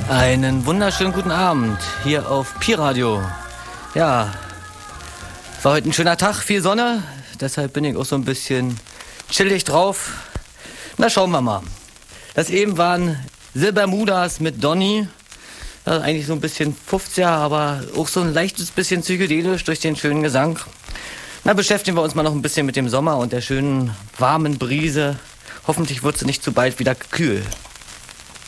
Einen wunderschönen guten Abend hier auf Pi-Radio. Ja, war heute ein schöner Tag, viel Sonne, deshalb bin ich auch so ein bisschen chillig drauf. Na, schauen wir mal. Das eben waren Silbermudas mit Donny. Ja, eigentlich so ein bisschen 50er, aber auch so ein leichtes bisschen psychedelisch durch den schönen Gesang. Na, beschäftigen wir uns mal noch ein bisschen mit dem Sommer und der schönen warmen Brise. Hoffentlich wird es nicht zu bald wieder kühl.